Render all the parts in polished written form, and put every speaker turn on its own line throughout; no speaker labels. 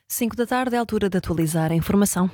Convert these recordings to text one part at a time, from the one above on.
5 da tarde é a altura de atualizar a informação.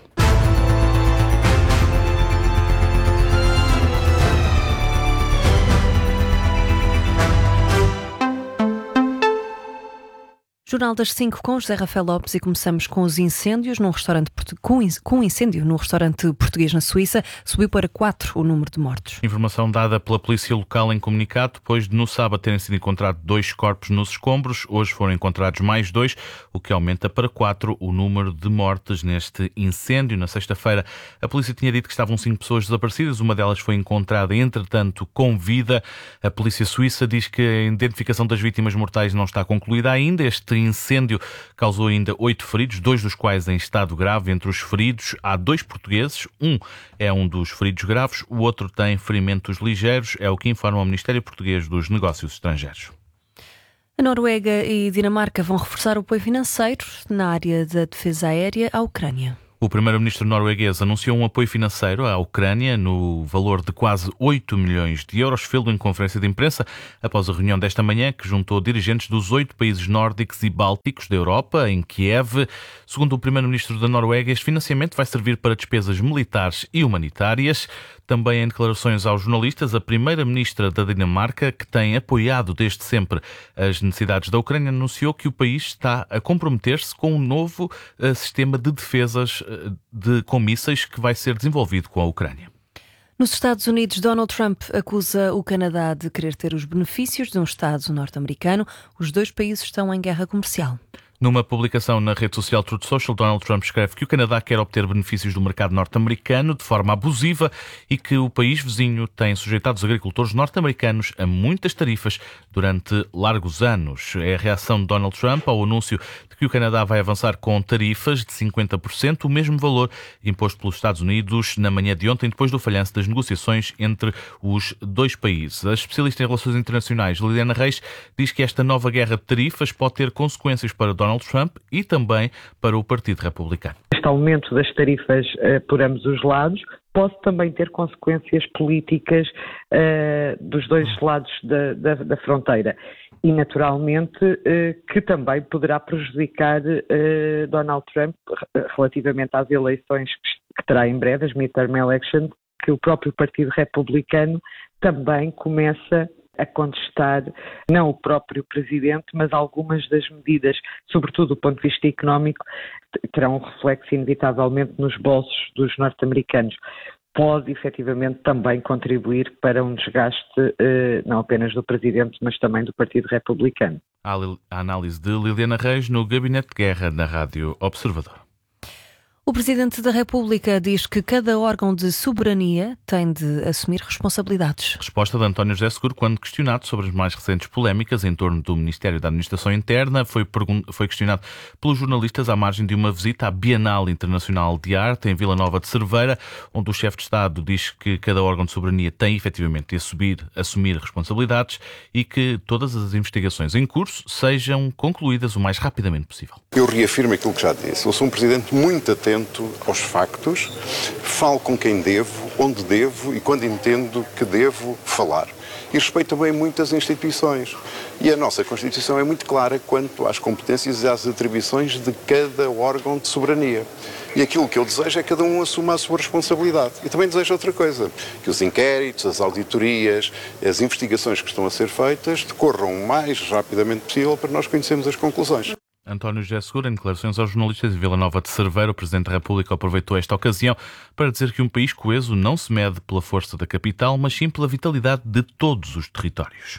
Jornal das 5 com José Rafael Lopes e começamos com os incêndios num restaurante com um incêndio num restaurante português na Suíça. Subiu para 4 o número de mortos.
Informação dada pela polícia local em comunicado, depois de no sábado terem sido encontrados 2 corpos nos escombros. Hoje foram encontrados mais 2, o que aumenta para 4 o número de mortes neste incêndio. Na sexta-feira, a polícia tinha dito que estavam 5 pessoas desaparecidas. Uma delas foi encontrada, entretanto, com vida. A polícia suíça diz que a identificação das vítimas mortais não está concluída ainda. Este incêndio causou ainda 8 feridos, 2 dos quais em estado grave. Entre os feridos há 2 portugueses, um é um dos feridos graves, o outro tem ferimentos ligeiros, é o que informa o Ministério Português dos Negócios Estrangeiros.
A Noruega e Dinamarca vão reforçar o apoio financeiro na área da defesa aérea à Ucrânia.
O primeiro-ministro norueguês anunciou um apoio financeiro à Ucrânia no valor de quase 8 milhões de euros, fê-lo em conferência de imprensa após a reunião desta manhã que juntou dirigentes dos 8 países nórdicos e bálticos da Europa, em Kiev. Segundo o primeiro-ministro da Noruega, este financiamento vai servir para despesas militares e humanitárias. Também em declarações aos jornalistas, a primeira-ministra da Dinamarca, que tem apoiado desde sempre as necessidades da Ucrânia, anunciou que o país está a comprometer-se com um novo sistema de defesas com mísseis que vai ser desenvolvido com a Ucrânia.
Nos Estados Unidos, Donald Trump acusa o Canadá de querer ter os benefícios de um Estado norte-americano. Os 2 países estão em guerra comercial.
Numa publicação na rede social Truth Social, Donald Trump escreve que o Canadá quer obter benefícios do mercado norte-americano de forma abusiva e que o país vizinho tem sujeitado os agricultores norte-americanos a muitas tarifas durante largos anos. É a reação de Donald Trump ao anúncio de que o Canadá vai avançar com tarifas de 50%, o mesmo valor imposto pelos Estados Unidos na manhã de ontem, depois do falhanço das negociações entre os 2 países. A especialista em relações internacionais, Liliana Reis, diz que esta nova guerra de tarifas pode ter consequências para Donald Trump e também para o Partido Republicano.
Este aumento das tarifas por ambos os lados pode também ter consequências políticas dos 2 lados da fronteira e, naturalmente, que também poderá prejudicar Donald Trump relativamente às eleições que terá em breve, as midterm elections, que o próprio Partido Republicano também começa a contestar, não o próprio presidente, mas algumas das medidas, sobretudo do ponto de vista económico, terão um reflexo inevitavelmente nos bolsos dos norte-americanos. Pode, efetivamente, também contribuir para um desgaste não apenas do presidente, mas também do Partido Republicano.
A análise de Liliana Reis no Gabinete de Guerra na Rádio Observador.
O Presidente da República diz que cada órgão de soberania tem de assumir responsabilidades.
Resposta de António José Seguro quando questionado sobre as mais recentes polémicas em torno do Ministério da Administração Interna. Foi questionado pelos jornalistas à margem de uma visita à Bienal Internacional de Arte em Vila Nova de Cerveira, onde o chefe de Estado diz que cada órgão de soberania tem efetivamente de assumir responsabilidades e que todas as investigações em curso sejam concluídas o mais rapidamente possível.
Eu reafirmo aquilo que já disse. Eu sou um Presidente muito atento aos factos, falo com quem devo, onde devo e quando entendo que devo falar. E respeito também muitas instituições. E a nossa Constituição é muito clara quanto às competências e às atribuições de cada órgão de soberania. E aquilo que eu desejo é que cada um assuma a sua responsabilidade. E também desejo outra coisa, que os inquéritos, as auditorias, as investigações que estão a ser feitas decorram o mais rapidamente possível para nós conhecermos as conclusões.
António José Seguro, em declarações aos jornalistas de Vila Nova de Cerveira, o Presidente da República aproveitou esta ocasião para dizer que um país coeso não se mede pela força da capital, mas sim pela vitalidade de todos os territórios.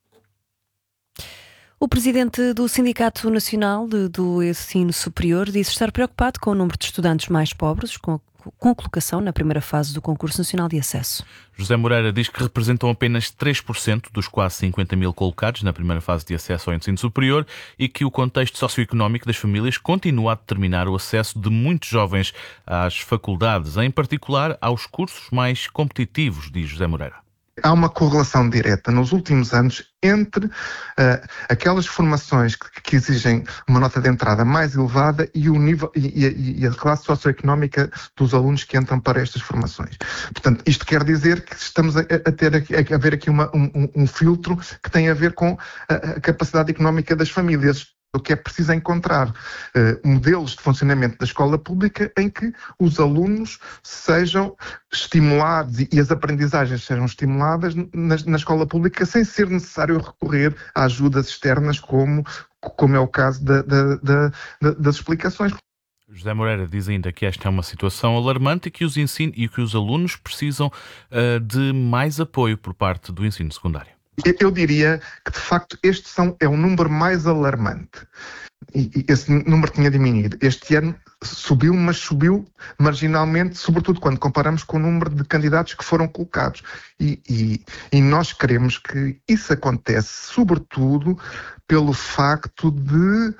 O presidente do Sindicato Nacional do Ensino Superior disse estar preocupado com o número de estudantes mais pobres, com colocação na primeira fase do Concurso Nacional de Acesso.
José Moreira diz que representam apenas 3% dos quase 50 mil colocados na primeira fase de acesso ao ensino superior e que o contexto socioeconómico das famílias continua a determinar o acesso de muitos jovens às faculdades, em particular aos cursos mais competitivos, diz José Moreira.
Há uma correlação direta nos últimos anos entre aquelas formações que exigem uma nota de entrada mais elevada e o nível e a classe socioeconómica dos alunos que entram para estas formações. Portanto, isto quer dizer que estamos a ver aqui um filtro que tem a ver com a capacidade económica das famílias. O que é preciso é encontrar modelos de funcionamento da escola pública em que os alunos sejam estimulados e as aprendizagens sejam estimuladas na escola pública sem ser necessário recorrer a ajudas externas como é o caso das explicações.
José Moreira diz ainda que esta é uma situação alarmante e que os alunos precisam de mais apoio por parte do ensino secundário.
Eu diria que, de facto, é um número mais alarmante. E esse número tinha diminuído. Este ano subiu, mas subiu marginalmente, sobretudo quando comparamos com o número de candidatos que foram colocados. E nós queremos que isso acontece, sobretudo pelo facto de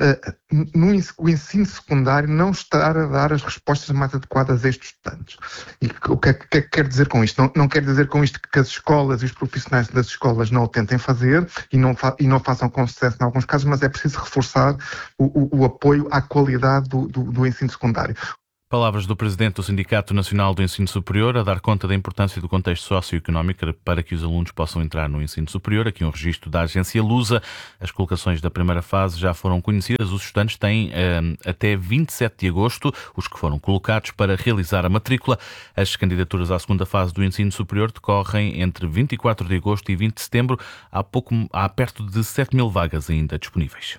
o ensino secundário não estar a dar as respostas mais adequadas a estes estudantes. E o que é que quer dizer com isto? Não quer dizer com isto que as escolas e os profissionais das escolas não o tentem fazer e não façam com sucesso em alguns casos, mas é preciso reforçar o apoio à qualidade do ensino secundário.
Palavras do Presidente do Sindicato Nacional do Ensino Superior a dar conta da importância do contexto socioeconómico para que os alunos possam entrar no ensino superior. Aqui um registro da agência Lusa. As colocações da primeira fase já foram conhecidas. Os estudantes têm até 27 de agosto, os que foram colocados, para realizar a matrícula. As candidaturas à segunda fase do ensino superior decorrem entre 24 de agosto e 20 de setembro. Há perto de 7 mil vagas ainda disponíveis.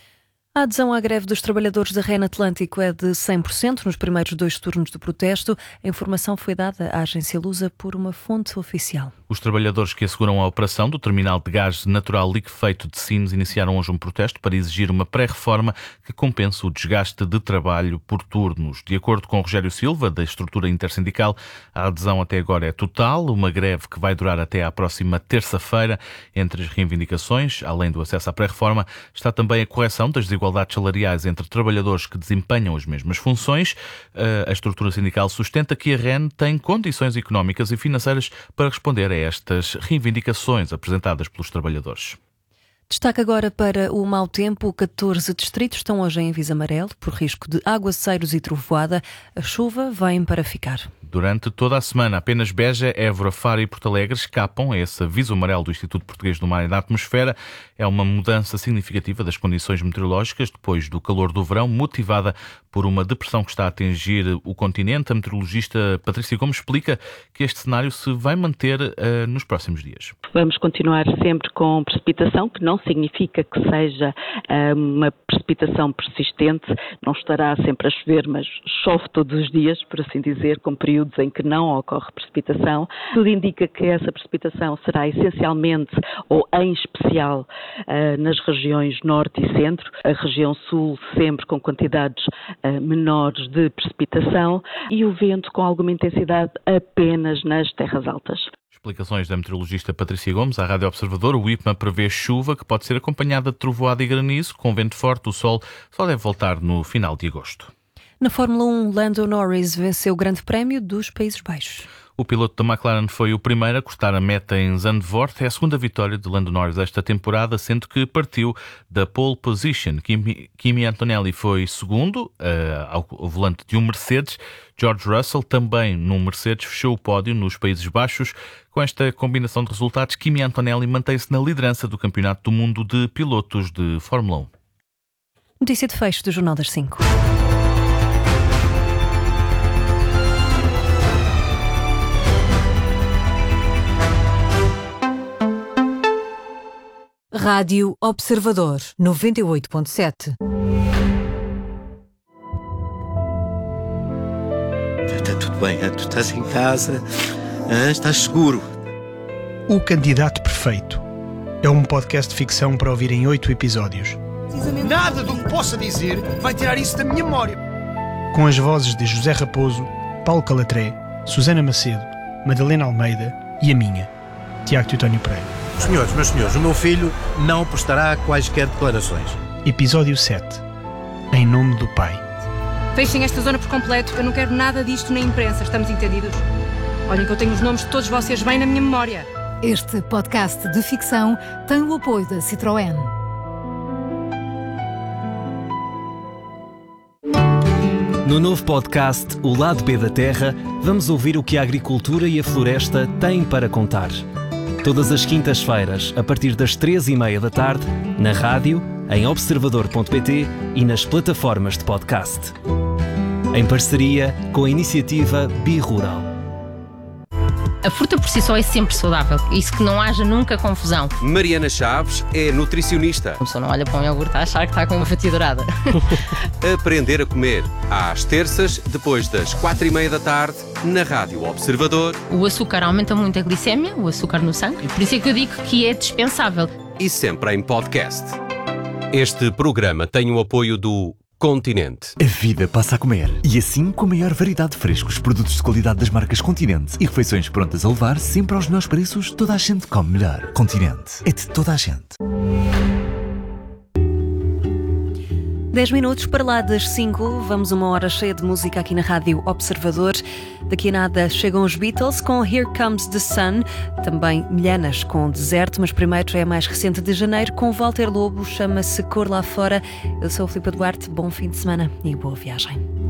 A adesão à greve dos trabalhadores da REN Atlântico é de 100% nos primeiros 2 turnos do protesto. A informação foi dada à agência Lusa por uma fonte oficial.
Os trabalhadores que asseguram a operação do terminal de gás natural liquefeito de Sines iniciaram hoje um protesto para exigir uma pré-reforma que compense o desgaste de trabalho por turnos. De acordo com Rogério Silva, da estrutura intersindical, a adesão até agora é total, uma greve que vai durar até à próxima terça-feira. Entre as reivindicações, além do acesso à pré-reforma, está também a correção das desigualdades salariais entre trabalhadores que desempenham as mesmas funções. A estrutura sindical sustenta que a REN tem condições económicas e financeiras para responder a estas reivindicações apresentadas pelos trabalhadores.
Destaque agora para o mau tempo. 14 distritos estão hoje em aviso amarelo por risco de aguaceiros e trovoada. A chuva vem para ficar.
Durante toda a semana, apenas Beja, Évora, Faro e Porto Alegre escapam a esse aviso amarelo do Instituto Português do Mar e da Atmosfera. É uma mudança significativa das condições meteorológicas depois do calor do verão, motivada por uma depressão que está a atingir o continente. A meteorologista Patrícia Gomes explica que este cenário se vai manter nos próximos dias.
Vamos continuar sempre com precipitação, que não significa que seja uma precipitação persistente. Não estará sempre a chover, mas chove todos os dias, por assim dizer, com períodos em que não ocorre precipitação. Tudo indica que essa precipitação será essencialmente ou em especial nas regiões norte e centro, a região sul sempre com quantidades menores de precipitação e o vento com alguma intensidade apenas nas terras altas.
Explicações da meteorologista Patrícia Gomes à Rádio Observador. O IPMA prevê chuva que pode ser acompanhada de trovoada e granizo. Com vento forte, o sol só deve voltar no final de agosto.
Na Fórmula 1, Lando Norris venceu o Grande Prémio dos Países Baixos.
O piloto da McLaren foi o primeiro a cortar a meta em Zandvoort. É a segunda vitória de Lando Norris esta temporada, sendo que partiu da pole position. Kimi Antonelli foi segundo ao volante de um Mercedes. George Russell, também num Mercedes, fechou o pódio nos Países Baixos. Com esta combinação de resultados, Kimi Antonelli mantém-se na liderança do Campeonato do Mundo de Pilotos de Fórmula 1.
Notícia de fecho do Jornal das 5.
Rádio Observador 98.7.
Está tudo bem, tu estás em casa, estás seguro.
O Candidato Perfeito é um podcast de ficção para ouvir em 8 episódios.
Nada do que possa dizer vai tirar isso da minha memória.
Com as vozes de José Raposo, Paulo Calatré, Susana Macedo, Madalena Almeida e a minha, Tiago Teutónio Pereira.
Senhores, meus senhores, o meu filho não prestará quaisquer declarações.
Episódio 7. Em nome do Pai.
Fechem esta zona por completo. Eu não quero nada disto na imprensa. Estamos entendidos? Olhem que eu tenho os nomes de todos vocês bem na minha memória.
Este podcast de ficção tem o apoio da Citroën.
No novo podcast O Lado B da Terra, vamos ouvir o que a agricultura e a floresta têm para contar. Todas as quintas-feiras, a partir das 3h30 da tarde, na rádio, em observador.pt e nas plataformas de podcast. Em parceria com a iniciativa Birural.
A fruta por si só é sempre saudável, isso que não haja nunca confusão.
Mariana Chaves é nutricionista.
A pessoa não olha para um iogurte a achar que está com uma fatia dourada.
Aprender a comer, às terças, depois das 4:30 da tarde, na Rádio Observador.
O açúcar aumenta muito a glicémia, o açúcar no sangue, por isso é que eu digo que é dispensável.
E sempre em podcast. Este programa tem o apoio do Continente.
A vida passa a comer. E assim, com a maior variedade de frescos, produtos de qualidade das marcas Continente e refeições prontas a levar sempre aos melhores preços, toda a gente come melhor. Continente. É de toda a gente.
10 minutos para lá das 5. Vamos uma hora cheia de música aqui na Rádio Observador. Daqui a nada chegam os Beatles com Here Comes the Sun. Também Milhanas com Deserto, mas primeiro é a mais recente de janeiro com Walter Lobo. Chama-se Cor Lá Fora. Eu sou a Filipa Duarte. Bom fim de semana e boa viagem.